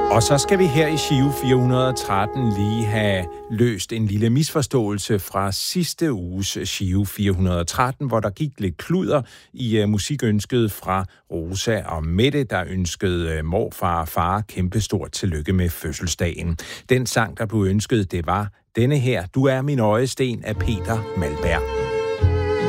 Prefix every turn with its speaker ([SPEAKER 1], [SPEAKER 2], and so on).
[SPEAKER 1] Og så skal vi her i Giro 413 lige have løst en lille misforståelse fra sidste uges Giro 413, hvor der gik lidt kluder i musikønsket fra Rosa og Mette, der ønskede morfar og far kæmpestort tillykke med fødselsdagen. Den sang, der blev ønsket, det var denne her, Du er min øjesten af Peter Malberg.